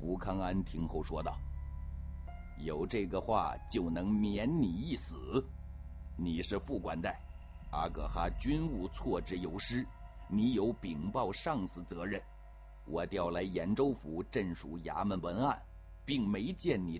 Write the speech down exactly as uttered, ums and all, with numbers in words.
福康安听后说道：“有这个话就能免你一死。你是副管带，阿葛哈军务错之有失，你有禀报上司责任。我调来兖州府镇属衙门文案，并没见你